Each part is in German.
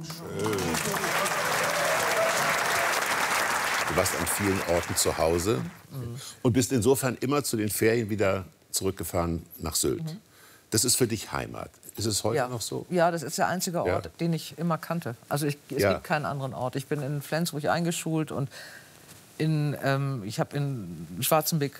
Du warst an vielen Orten zu Hause und bist insofern immer zu den Ferien wieder zurückgefahren nach Sylt. Das ist für dich Heimat. Ist es heute noch so? Ja, das ist der einzige Ort, den ich immer kannte. Also es gibt keinen anderen Ort. Ich bin in Flensburg eingeschult und ich habe in Schwarzenbeck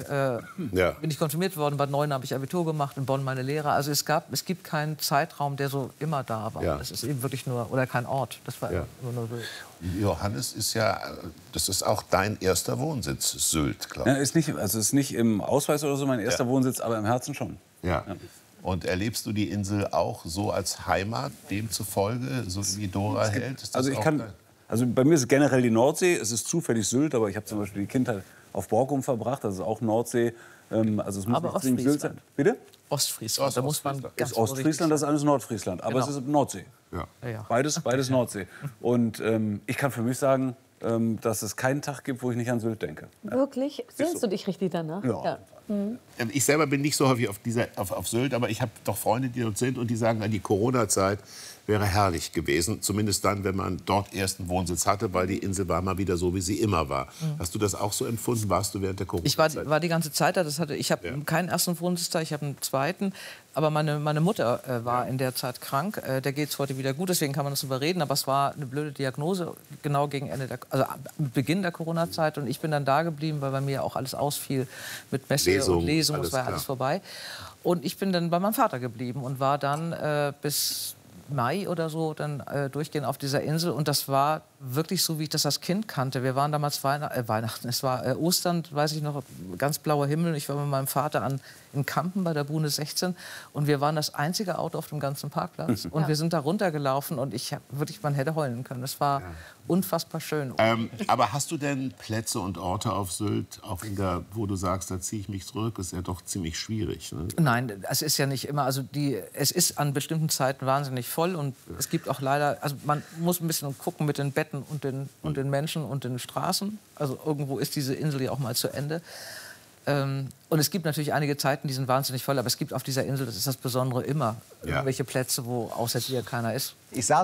bin ich konfirmiert worden, Bad Neuenahr habe ich Abitur gemacht, in Bonn meine Lehre. Also es gibt keinen Zeitraum, der so immer da war. Das ist eben wirklich nur, oder kein Ort. Das war immer nur so. Johannes ist ja, das ist auch dein erster Wohnsitz, Sylt, glaube ich. Ja, ist nicht im Ausweis oder so mein erster Wohnsitz, aber im Herzen schon. Ja. Und erlebst du die Insel auch so als Heimat, demzufolge, so wie Dora hält? Also bei mir ist es generell die Nordsee, es ist zufällig Sylt, aber ich habe zum Beispiel die Kindheit auf Borkum verbracht, das ist auch Nordsee. Also es muss Aber nicht zwingend Sylt sein. Bitte? Ostfriesland, da muss man ganz Das Ostfriesland, das ist alles Nordfriesland, aber es ist Nordsee. Ja. Beides Nordsee. Und ich kann für mich sagen, dass es keinen Tag gibt, wo ich nicht an Sylt denke. Wirklich? Sehnst du dich richtig danach? Ja. Ich selber bin nicht so häufig auf Sylt, aber ich habe doch Freunde, die dort sind und die sagen, die Corona-Zeit wäre herrlich gewesen. Zumindest dann, wenn man dort ersten Wohnsitz hatte, weil die Insel war mal wieder so, wie sie immer war. Hast du das auch so empfunden? Warst du während der Corona-Zeit? Ich war die ganze Zeit da. Ich habe keinen ersten Wohnsitz da, ich habe einen zweiten. Aber meine Mutter war in der Zeit krank. Der geht es heute wieder gut, deswegen kann man das überreden. Aber es war eine blöde Diagnose, genau gegen Beginn der Corona-Zeit. Und ich bin dann da geblieben, weil bei mir auch alles ausfiel mit Messe und Lesung. Das war ja alles vorbei. Und ich bin dann bei meinem Vater geblieben und war dann bis Mai oder so dann durchgehend auf dieser Insel. Und das war wirklich so, wie ich das als Kind kannte. Wir waren damals Weihnachten, es war Ostern, weiß ich noch, ganz blauer Himmel. Ich war mit meinem Vater in Kampen bei der Buhne 16 und wir waren das einzige Auto auf dem ganzen Parkplatz. Und wir sind da runtergelaufen und man hätte heulen können. Es war unfassbar schön. Aber hast du denn Plätze und Orte auf Sylt, auch wo du sagst, da ziehe ich mich zurück? Das ist ja doch ziemlich schwierig. Ne? Nein, es ist ja nicht immer. Also es ist an bestimmten Zeiten wahnsinnig voll und es gibt auch leider, also man muss ein bisschen gucken mit den Betten und den Menschen und den Straßen. Also irgendwo ist diese Insel ja auch mal zu Ende. Und es gibt natürlich einige Zeiten, die sind wahnsinnig voll, aber es gibt auf dieser Insel, das ist das Besondere, immer irgendwelche Plätze, wo außer dir keiner ist.